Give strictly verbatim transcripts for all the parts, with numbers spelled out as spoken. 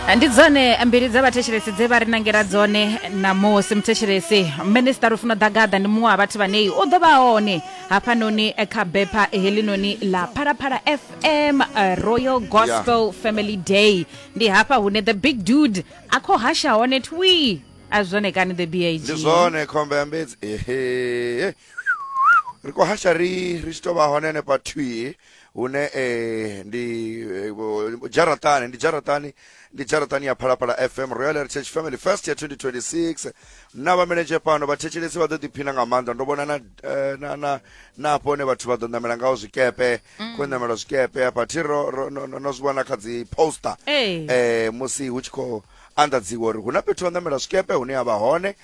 Ndidzone mbiri dza vhathetshelesi dze vha ri nangela dzone namusi mthetshelesi Minister ufuna dagada ndi muṅwe wa vhathu vhanei o ḓo vha hone hafhanoni kha bepa helinoni la Phalaphala F M uh, Royal Gospel yeah. Family Day ndi hafha hune the big dude akho hasha hone twi azone kani the B A G ndi zwone khombe ya mbedzi ehe ri ko hasha ri ri sto vha hone ne pa twi une eh ndi jaratani ndi jaratani ndi jaratani ya Phalaphala F M Royal Heritage Family First year twenty twenty-six na ba manager pano ba thetshelesi vha ḓo ḓiphina nga maanḓa ndo vhona na na na na pone vhathu vha ḓo namela nga zwikepe ko namela zwikepe apa thiro no zwana kha dzi poster eh musi hu tshi kho andadziwa uri huna fhethu ho namela zwikepe hune ha vha hone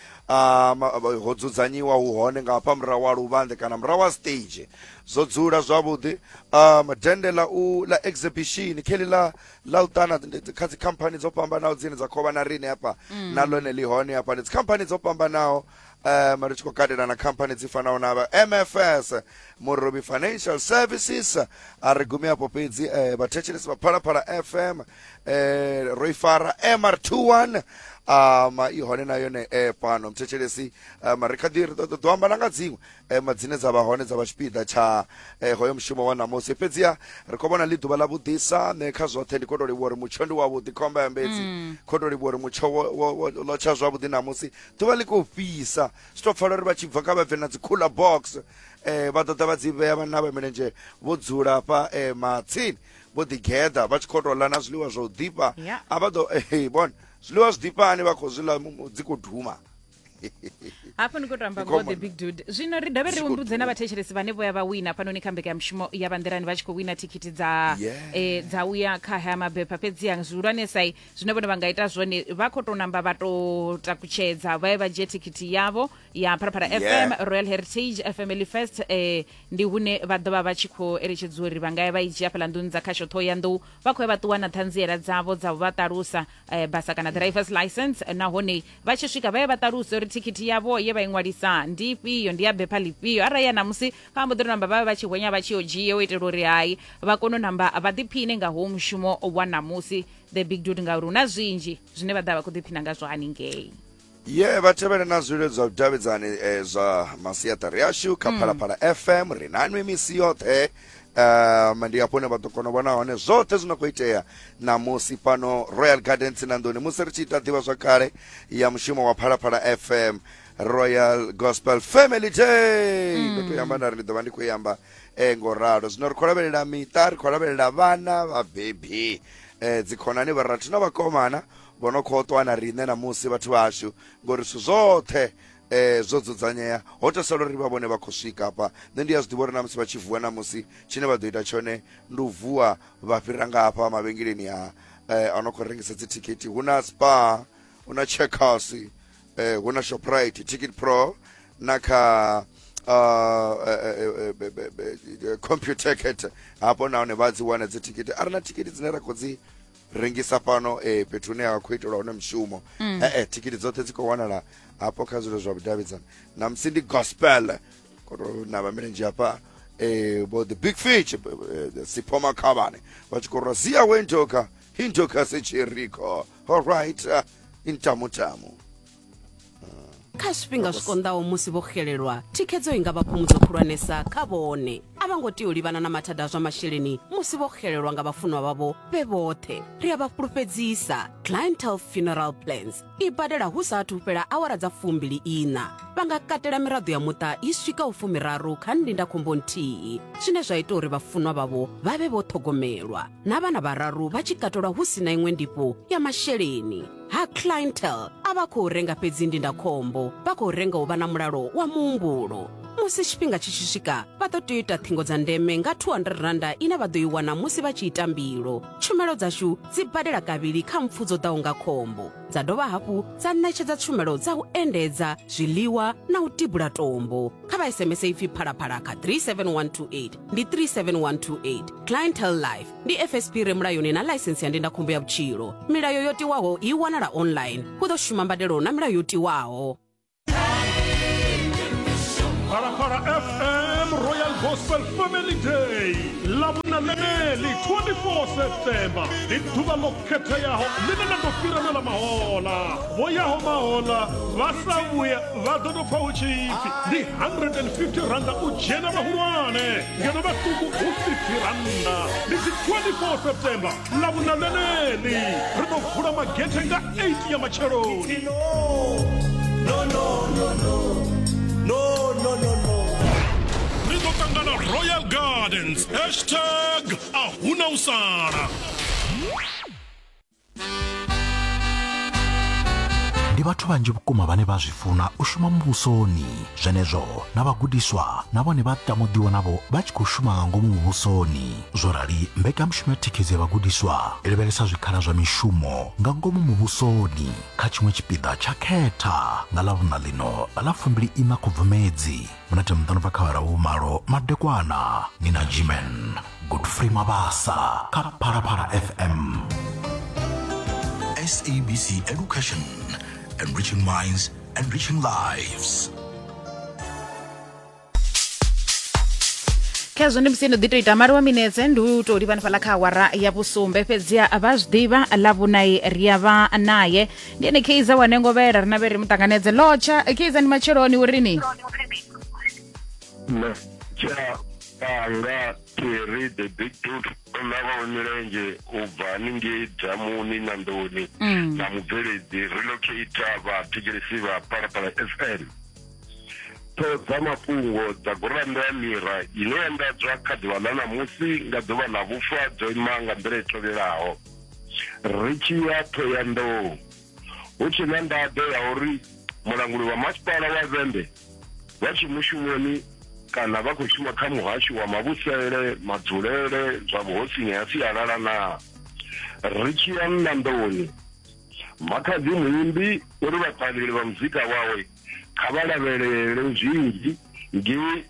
ho dzudzanyiwa hu hone nga pa murahu wa luvhanḓe kana murahu wa stage zwo dzula zwavhuḓi um dende la u la exhibition kheli la la utana kha dzi company dzo fhambanaho dzine dza khova na rine hapa na lone li hone hapa dzi company dzo fhambanaho um ri tshi khou katela na company dzi fanaho na vha M F S Murobi Financial Services a ri gumi hapo pedzi vhathetshelesi vha Phalaphala F M eh Roifara M R twenty-one um I hone na yone eh pano mthetshelesi um ri kha ḓi ri ḓo amba na nga dziṅwe madzine dza vha hone dza vha tshipiḓa tsha hoyo mushumo wa namusi fhedziha ri khou vhona ḽi ḓuvha ḽa vhuḓisa ne kha zwoṱhe ndi khou tou livhuwa uri mutsho ndi wavhuḓi khomba ya mbedzi khou tou livhuwa uri mutsho lo tsha zwavhuḓi namusi ḓuvha ḽi khou fhisa zwi tou pfala uri vha tshi bva kha vha bve na dzi cooler box eh vha ḓo ḓa vha dzi vhea vhana vha milenzhe vho dzula hafha matsini vho ḓigeḓa vha tshi khou tou ḽa na zwiḽiwa zwa u ḓifha a vha ḓo eh bona zwiḽiwa zwiḓifhani vha khou zwi ḽa dzi khou duma hafho ni khou tamba ngo the big dude zwino ri dovhe ri humbudze na vhathetshelesi vhane vho ya vha wina fhanoni kha mbeka ya mushumo ya banderani vha tshi khou wina thikhithi dza eh dza uya kha haya mabepa fhedziha zwihulwanesa zwine vhone vha nga ita zwone vha khou tou namba vha tou takutshedza vha ye vha dzhie thikhithi yavho ya Phalaphala F M Royal Heritage Family First eh ndi hune vha ḓo vha vha tshi khou eletshedza uri vha nga ya vha i dzhia fhaḽa nḓuni dza khasho Thohoyandou vha khou ya vha ṱuwa na ṱhanziela dzavho dza vha ṱalusa basa kana driver's license nahone vha tshi swika vha ye vha ṱaluse uri thikhithi yavho ye vha inwalisa ndi ifhio ndi ya bepa ḽifhio arali ya namusi kha mbo ḓi namba vha vha tshi hwenya vha tshi yo dzhia u itela uri hayi vha kone u namba vha ḓiphine nga ho mushumo wa namusi the big dude ngauri una zwinzhi zwine vha ḓa vha khou ḓiphina nga zwo haningei ye vha tevhele na zwilwe zwa vhudavhidzani zwa masiaṱari yashu kha Phalaphala F M ri na mimisi yoṱhe um ndi hafho hune vha ḓo kona u vhona hone zwoṱhe zwi no khou itea namusi pano Royal Gardens na nḓuni musi ri tshi ita ḓivha zwakale ya mushumo wa Phalaphala F M Royal Gospel Family Day ndo to yamba nari ndi ḓo vha ndi khou yamba ngo ralo zwino ri khou lavhelela miṱa ri khou lavhelela vhana vhabebi eh dzikhonani vharathu na vhakomana vho no khou ṱwa na riṋe namusi vhathu vhashu ngori zwithu zwoṱhe eh zwo dzudzanyea ho to sala uri vha vhone vha khou swika hapa nṋe ndi ya zwiḓivha uri namusi vha tshi vuwa namusi tshine vha ḓo ita tshone ndi u vuwa vha fhira nga hafha mavhengeleni ha eh ano khou rengisa dzithikhithi hu na Spar hu na Checkers eh hu na Shoprite Ticket Pro na kha uh Computicket hapo naone vha dzi wana dzithikhithi arina thikhithi dzine ra khou dzi rengisa pano eh pethune ha khou itelwa hone mushumo eh eh thikhithi dzoṱhe dzi khou wanala hapo kha zwilo zwa vhudavhidzani na msindi gospel koto na vha milenzhe hapa eh bo the big fish Sipoma Khabane vha tshi khou razia wendoka hindoka sechiriko all right intamutamu kha zwifhinga zwikonḓaho musi vho xelelwa thikhedzo i nga vha phumudzo khulwanesa kha vhone a vha ngo tea u livhana na mathada zwa masheleni musi vho xelelwa nga vhafunwa vhavho vhe vhoṱhe ri a vha fhulufhedzisa Clientele Funeral Plans i badela hu saathu fhela awara dza fumbili ina vha nga katela miraḓo ya muṱa i swika u fumiraru kha ndindakhombo nthihi zwine zwa ita uri vhafunwa vhavho vha vhe vho ṱhogomelwa na vhana vhararu vha tshi katelwa hu si na iṅwe ndifho ya masheleni ha Clientele a vha khou renga fhedzi ndindakhombo vha khou renga u vha na mulalo wa muhumbulo musi tshifhinga tshi tshi swika vha ḓo tea u ita ṱhingo dza ndeme nga two hundred randa ine vha ḓo i wana musi vha tshi ita mbilo tshumelo dzashu dzi badela kavhili kha mpfu dzo ḓaho nga khombo dza dovha hafhu dza ṋetshedza tshumelo dza u endedza zwiḽiwa na u tibula tombo kha vha S M S ipfi Phalaphala kha three seven one two eight ndi three seven one two eight Clientele Life ndi F S P re mulayoni na license ya ndindakhombo ya vhutshilo milayo yo tiwaho i wanala online hu ḓo shuma mbadelo na milayo yo tiwaho Phalaphala F M Royal Gospel Family Day. Labunalene leneli twenty-four September ndi ḓuvha ḽo khetheaho ḽine ḽa ḓo fhira na mahoḽa vho yaho mahoḽa vha sa vhuya vha ḓo tou pfa hu tshipfi ndi one hundred fifty randa u dzhena vhahulwane ngeno vhaṱuku hu fifty randa ndi dzi twenty-four September ḽavhuna ḽeneli ri ḓo vula magethe nga eight ya matsheloni. No, no, no, no. No, no, no, no. Rizotangana Royal Gardens. Hashtag Ahuna Usana. Ndi vhathu vanzhi vhukuma vhane vha zwi funa u shuma muvhusoni zwenezwo na vhagudiswa na vhone vha tamudiwa navho vha tshi khou shuma nga ngomu muvhusoni zwo rali mbekanyamushumo ya thikhedzo ya vhagudiswa i lavhelesa zwikhala zwa mishumo nga ngomu muvhusoni kha tshiṅwe tshipiḓa tsha khetha nga ḽavhuna ḽino ḽa fumbiliiṋa Khubvumedzi munate muṱanu bva kha awara ya vhumalo madekwana ni na Jimen Godfrey Mabasa kha Phalaphala F M. S A B C Education, enriching minds, enriching lives. khezwo ndi musino ḓi tou ita mari wa minetse ndi u tou livhani fhaḽa kha awara ya vhusumbe fhedziha vha zwi ḓivha ḽavhunayi ri ya vha naye ndi ene Keiza wa Nengovhela rina vhe ri muṱanganedze lotsha Keiza ni matsheloni urini lotsha anga Terry the big dude onava milenzhe u bva haningei Damuni na Ndoni na mubveledzi relocata vhathetshelesi vha Phalaphala F M. Dza mafhungo dza gurannda ya mira ine ya ndadzwa kha ḓuvha ḽa ṋamusi nga ḓuvha ḽa vhufa dzo ima nga nḓila i tevhelaho. Ri tshi ya Thohoyandou hu tshi na nḓaḓo ya uri mulanguli wa masipala wa Vhembe vha tshi mushumoni kana vha khou shuma kha muhasho wa mavhusele madzulele zwa vhuhosini ha sialala na. Ri tshi ya Nnandoni makhadzi muimbi uri vhapaneli vha muzika wawe kha vha lavhelele zwinzhi ngei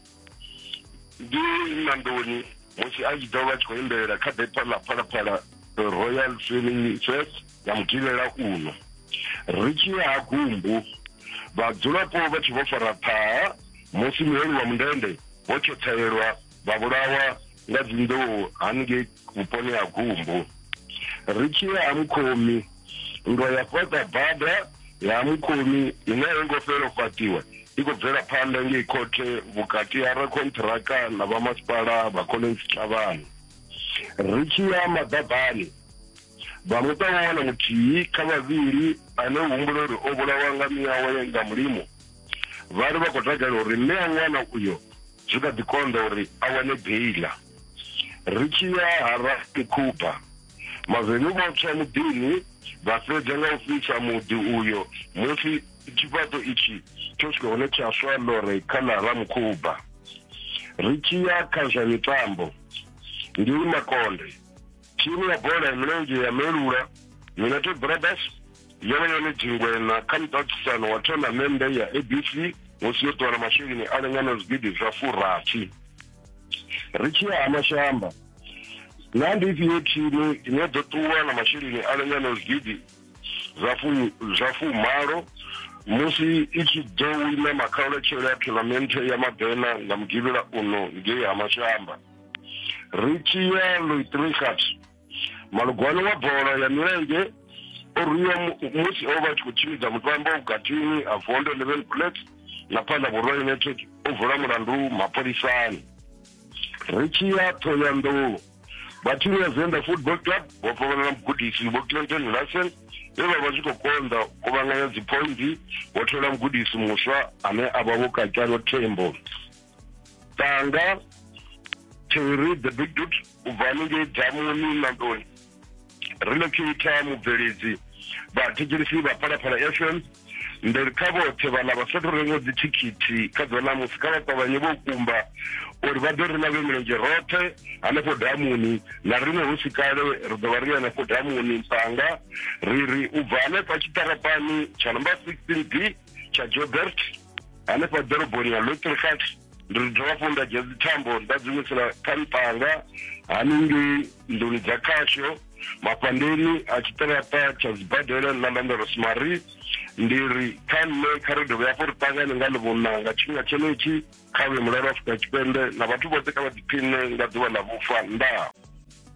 Nnandoni musi a tshi ḓo vha tshi khou imbelela kha bepa ḽa Phalaphala Royal Swimming Church ya mugivhela uno. Ri tshi ya ha Gumbu vhadzulapo vha tshi vho fara ṱhaha musi muholi wa mundende vho tshotshelwa vha vhulawa nga dzinḓou haningei vhuponi ha Gumbu. Ri tshi ya ha Mukhomi ndo ya fhaṱa bada ya Mukhomi ine a ngo fhela u fhaṱiwa i khou bvela phanḓa ngei khothe vhukati ha rakhonṱhiraka na vhamasipala vha Collins Thavhani. Ri tshi ya Madabani vha muṱa wa wana muthihi kha vhavhili ane u humbula uri o vhulawa nga miyawe nga mulimo vha ri vha khou takalela uri mme a ṅwana uyo zwi kha ḓi konḓa uri a wane beila. Ri tshi ya ha Rafikhuba mavemu vho tswa muḓini vha fhedza nga u fisa muḓi uyo musi tshifhaṱo itshi tsho swika hone tsha swa ḽore kha ḽa Ramukhuba. Ri tshi ya kha zwa mitambo ngei Makonde thimu ya bola ya milenzhe ya Melula United Brothers yo vha yone dzingwena kha muṱaṱisano wa thonamennde ya A B C musi yo ṱuwa na masheleni a lingana zwigidi zwa furathi. Ri tshi ya ha Mashamba na ndi ifhio thimu ine ḓo ṱuwa na masheleni a lingana zwigidi zwa fumalo musi i tshi ḓo wina makhaulutshelo ya tournamente ya Mabena nga mugivhela uno ngei ha Mashamba. Ri tshi ya Louis malugwani wa bola ya milenzhe o ruiwa musi o vha tshi khou tshimbidza mutambo vhukatini ha Vondo eleven Bullets na Phala Royal United o vula mulandu mapholisani. Ri tshi ya Thohoyandou vhathimu ya Venda Football Club vho fhavhana na mugudisi vho Clinton Larsen e vha vha tshi khou konḓa u kuvhanganya dziphoindi vho thola mugudisi muswa ane a vha vho Katlalo Thembo. Tanga Terry the big dude u bva haningei Damuni na Ndoni relocata mubveledzi vhathetshelesi vha Phalaphala F M nderi kha vhoṱhe vhana vha sathu renga dzithikhithi kha ḓuvha ḽa musi kha vha ṱavhanye vho kumba uri vha ḓo ri na vhe milenzhe roṱhe hanefho Damuni na riṅwe hu si kale ri ḓo vha ri hanefho Damuni Mpanga ri ri u bva hanefha tshiṱarapani tsha number sixteen B tsha Jobert hanefha ḓoroboni ya Lutherhart ndi ri dovha hafhu nda dzhia dzithambo nda dzimisela kha Mpanga haningei Nduni dza Khasho mapandeni a tshiṱarapa tsha zwibadela na Lando Rosemary ndiri kha nne kha ri dovha hafhu ri ṱangane nga ḽivhuna nga tshifhinga tshenetshi kha vhe mulalo wa Afrika Tshipembe na vhathu vhoṱhe kha vha ḓiphine nga ḓuvha ḽa vhufa ndaa.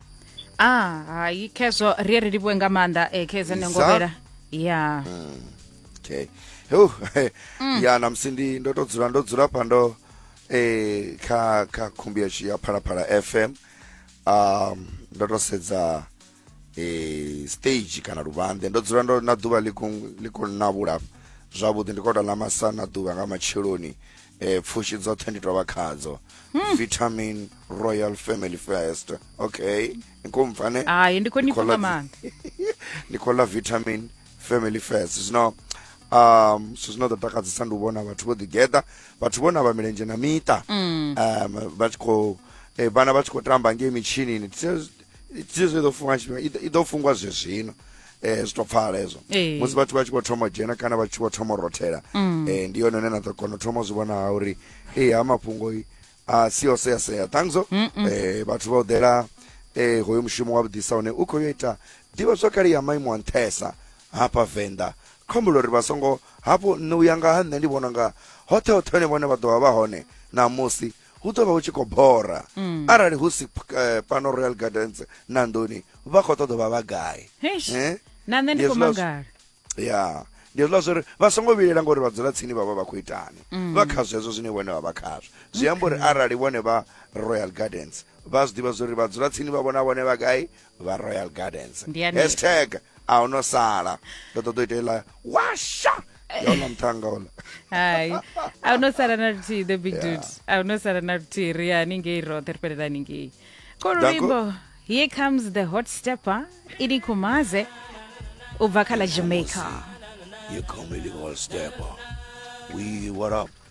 ah hayi khezo ri ri bue nga manda eh kheza nengovera yeah mm. Okay ho mm. Ya namsindi ndo todzula ndo dzula pando eh kha kha khumbia ya phala phala F M um ndo to sedza eh stage kana ruvande ndo dzula ndo na duva liku liku navula zwavhuḓi ndikoda la masana duva nga macheloni eh pfushi dzoṱhe ndi tovha khadzo mm. Vitamin Royal Family First okay nkomfane hayi ndiko nifunga manda ndikola Vitamin Family First zvino um so zvino takadzisa ndubona vathu vo together vathu vona va milenje na mita mm. um vatiko eh bana vatiko tamba nge michini ni tizwe do funga ido fungwa zvezvino eh zitopfala ezo musi vathu vatiko thoma jena kana vatiko thoma rotela eh ndiyo nene na tokono thoma zvona uri eh amapungo a sio se se tangzo eh vathu vo dela eh hoyo mushumo wa bdisa one uko yoita diva zwakali ya mai mwantesa hapa Venda khombulo ri vasongo hapo no yanga hande ndi bona nga hotel hotel vone va do va hone na musi hu to va u tshiko bora mm. Arali hu si uh, pano Royal Gardens na ndoni va khoto do va va gai eh na nne ndi komangala ya ndi zwa zwi vasongo vilela ngori va dzula tsini vha vha kuitani va kha zwezo zwine vone va vha khazwo zwiambo ri arali vone va Royal Gardens va zwi diva zuri va dzula tsini va bona vone va gai va Royal Gardens hashtag auno sala ndo to itela washa yona mthanga ola hayi auno sala na ti the big dude auno sala na ti ria ninge ro terpelela ninge korimbo here comes the hot stepper ili kumaze ubakala Jamaica you come with the hot stepper we what up